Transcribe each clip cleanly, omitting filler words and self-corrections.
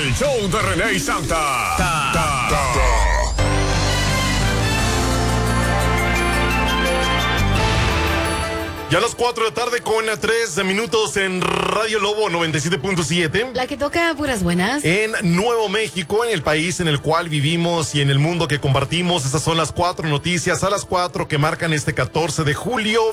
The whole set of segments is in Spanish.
El show de René y Santa. Ya a las 4 de la tarde con 3 minutos en Radio Lobo 97.7. La que toca puras buenas. En Nuevo México, en el país en el cual vivimos y en el mundo que compartimos. Estas son las 4 noticias a las 4 que marcan este 14 de julio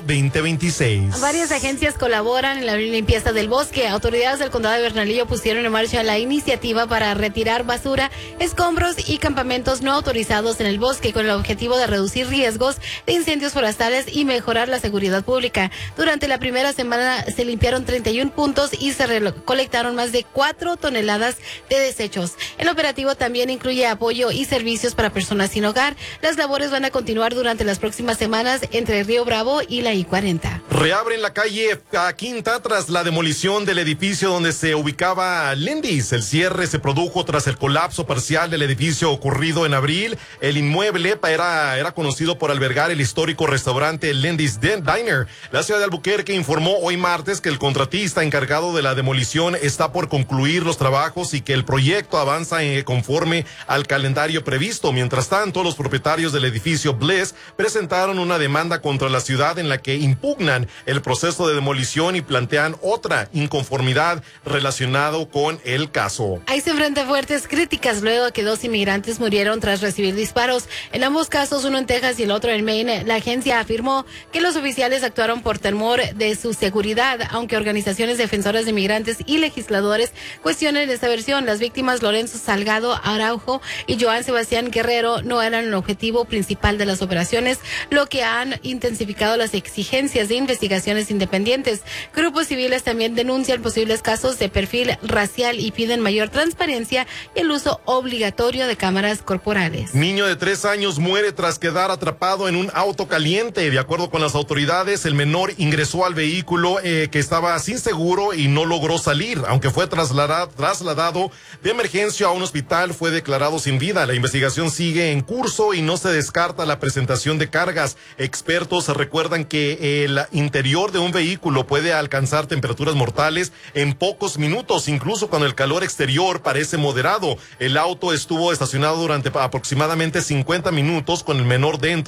2026. Varias agencias colaboran en la limpieza del bosque. Autoridades del condado de Bernalillo pusieron en marcha la iniciativa para retirar basura, escombros y campamentos no autorizados en el bosque con el objetivo de reducir riesgos de incendios forestales y mejorar la seguridad pública. Durante la primera semana se limpiaron 31 puntos y se recolectaron más de 4 toneladas de desechos. El operativo también incluye apoyo y servicios para personas sin hogar. Las labores van a continuar durante las próximas semanas entre Río Bravo y la I-40. Reabren la calle a Quinta tras la demolición del edificio donde se ubicaba Lendis. El cierre se produjo tras el colapso parcial del edificio ocurrido en abril. El inmueble era conocido por albergar el histórico restaurante Lendis Diner. La ciudad de Albuquerque informó hoy martes que el contratista encargado de la demolición está por concluir los trabajos y que el proyecto avanza conforme al calendario previsto. Mientras tanto, los propietarios del edificio Bliss presentaron una demanda contra la ciudad en la que impugnan el proceso de demolición y plantean otra inconformidad relacionado con el caso. Ahí se enfrenta fuertes críticas luego de que 2 inmigrantes murieron tras recibir disparos. En ambos casos, uno en Texas y el otro en Maine. La agencia afirmó que los oficiales actuaron por temor de su seguridad, aunque organizaciones defensoras de inmigrantes y legisladores cuestionan esta versión. Las víctimas Lorenzo Salgado Araujo y Joan Sebastián Guerrero no eran el objetivo principal de las operaciones, lo que han intensificado las exigencias de investigaciones independientes. Grupos civiles también denuncian posibles casos de perfil racial y piden mayor transparencia y el uso obligatorio de cámaras corporales. Niño de 3 años muere tras quedar atrapado en un auto caliente. De acuerdo con las autoridades, el menor ingresó al vehículo que estaba sin seguro y no logró salir. Aunque fue trasladado de emergencia a un hospital, fue declarado sin vida. La investigación sigue en curso y no se descarta la presentación de cargas. Expertos recuerdan que el interior de un vehículo puede alcanzar temperaturas mortales en pocos minutos, incluso cuando el calor exterior parece moderado. El auto estuvo estacionado durante aproximadamente 50 minutos con el menor dentro.